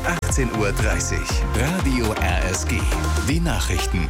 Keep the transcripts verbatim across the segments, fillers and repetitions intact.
achtzehn Uhr dreißig. Radio R S G. Die Nachrichten.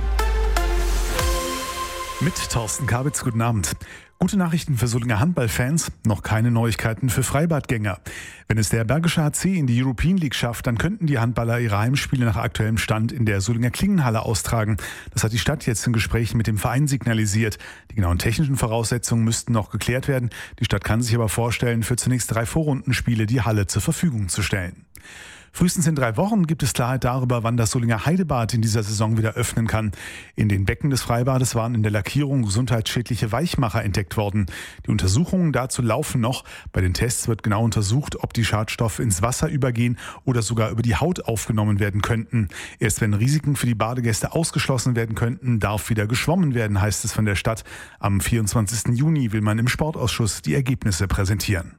Mit Thorsten Kabitz, guten Abend. Gute Nachrichten für Solinger Handballfans, noch keine Neuigkeiten für Freibadgänger. Wenn es der Bergische H C in die European League schafft, dann könnten die Handballer ihre Heimspiele nach aktuellem Stand in der Solinger Klingenhalle austragen. Das hat die Stadt jetzt in Gesprächen mit dem Verein signalisiert. Die genauen technischen Voraussetzungen müssten noch geklärt werden. Die Stadt kann sich aber vorstellen, für zunächst drei Vorrundenspiele die Halle zur Verfügung zu stellen. Frühestens in drei Wochen gibt es Klarheit darüber, wann das Solinger Heidebad in dieser Saison wieder öffnen kann. In den Becken des Freibades waren in der Lackierung gesundheitsschädliche Weichmacher entdeckt worden. Die Untersuchungen dazu laufen noch. Bei den Tests wird genau untersucht, ob die Schadstoffe ins Wasser übergehen oder sogar über die Haut aufgenommen werden könnten. Erst wenn Risiken für die Badegäste ausgeschlossen werden könnten, darf wieder geschwommen werden, heißt es von der Stadt. Am vierundzwanzigsten Juni will man im Sportausschuss die Ergebnisse präsentieren.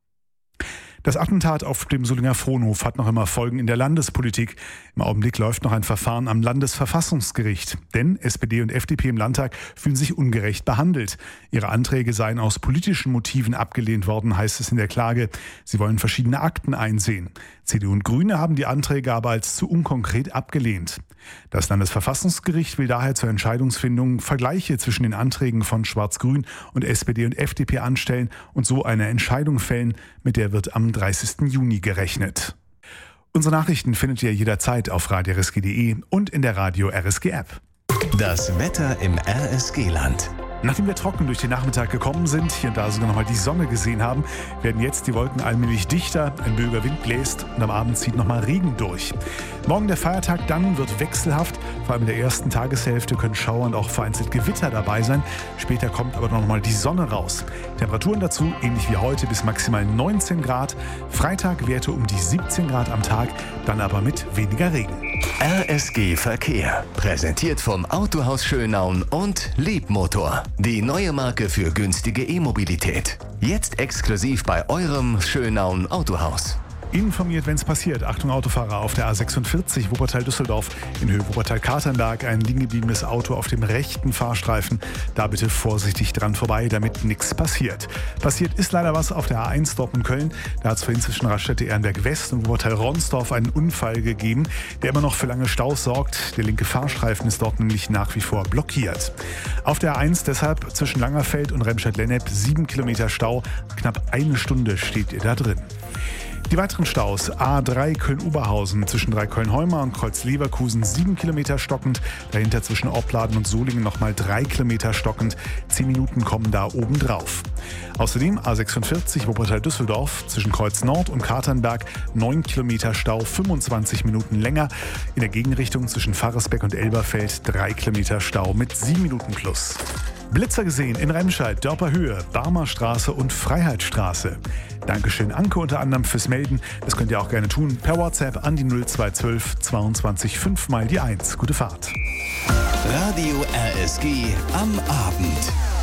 Das Attentat auf dem Solinger Fronhof hat noch immer Folgen in der Landespolitik. Im Augenblick läuft noch ein Verfahren am Landesverfassungsgericht. Denn S P D und F D P im Landtag fühlen sich ungerecht behandelt. Ihre Anträge seien aus politischen Motiven abgelehnt worden, heißt es in der Klage. Sie wollen verschiedene Akten einsehen. C D U und Grüne haben die Anträge aber als zu unkonkret abgelehnt. Das Landesverfassungsgericht will daher zur Entscheidungsfindung Vergleiche zwischen den Anträgen von Schwarz-Grün und S P D und F D P anstellen und so eine Entscheidung fällen, mit der wird am dreißigsten Juni gerechnet. Unsere Nachrichten findet ihr jederzeit auf radio r s g punkt d e und in der Radio R S G App. Das Wetter im R S G-Land. Nachdem wir trocken durch den Nachmittag gekommen sind, hier und da sogar nochmal die Sonne gesehen haben, werden jetzt die Wolken allmählich dichter, ein böiger Wind bläst und am Abend zieht nochmal Regen durch. Morgen der Feiertag dann wird wechselhaft, vor allem in der ersten Tageshälfte können Schauer und auch vereinzelt Gewitter dabei sein. Später kommt aber nochmal die Sonne raus. Temperaturen dazu ähnlich wie heute bis maximal neunzehn Grad. Freitag Werte um die siebzehn Grad am Tag, dann aber mit weniger Regen. R S G Verkehr. Präsentiert vom Autohaus Schönaun und Liebmotor. Die neue Marke für günstige E-Mobilität. Jetzt exklusiv bei eurem Schönaun Autohaus. Informiert, wenn es passiert. Achtung Autofahrer auf der A sechsundvierzig Wuppertal-Düsseldorf. In Höhe Wuppertal-Katernberg ein liegen gebliebenes Auto auf dem rechten Fahrstreifen. Da bitte vorsichtig dran vorbei, damit nichts passiert. Passiert ist leider was auf der A eins Dortmund-Köln. Da hat es vorhin zwischen Raststätte Ehrenberg-West und Wuppertal-Ronsdorf einen Unfall gegeben, der immer noch für lange Staus sorgt. Der linke Fahrstreifen ist dort nämlich nach wie vor blockiert. Auf der A eins deshalb zwischen Langerfeld und Remscheid-Lennep sieben Kilometer Stau. Knapp eine Stunde steht ihr da drin. Die weiteren Staus: A drei Köln-Oberhausen zwischen Dreiköln-Heumer und Kreuz-Leverkusen sieben Kilometer stockend, dahinter zwischen Opladen und Solingen nochmal drei Kilometer stockend, zehn Minuten kommen da oben drauf. Außerdem A sechsundvierzig Wuppertal-Düsseldorf zwischen Kreuz Nord und Katernberg neun Kilometer Stau, fünfundzwanzig Minuten länger. In der Gegenrichtung zwischen Pfarrersbeck und Elberfeld drei Kilometer Stau mit sieben Minuten plus. Blitzer gesehen in Remscheid, Dörperhöhe, Barmer Straße und Freiheitsstraße. Dankeschön Anke unter anderem fürs Melden. Das könnt ihr auch gerne tun per WhatsApp an die null zwei eins zwei zweiundzwanzig fünf mal die eins. Gute Fahrt. Radio R S G am Abend.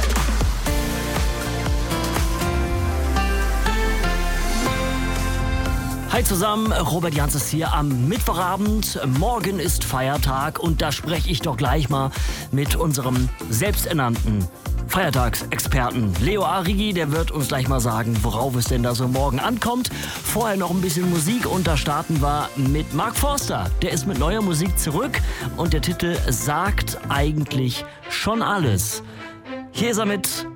Hi zusammen, Robert Jans ist hier am Mittwochabend. Morgen ist Feiertag und da spreche ich doch gleich mal mit unserem selbsternannten Feiertagsexperten Leo Arrighi. Der wird uns gleich mal sagen, worauf es denn da so morgen ankommt. Vorher noch ein bisschen Musik und da starten wir mit Mark Forster. Der ist mit neuer Musik zurück und der Titel sagt eigentlich schon alles. Hier ist er mit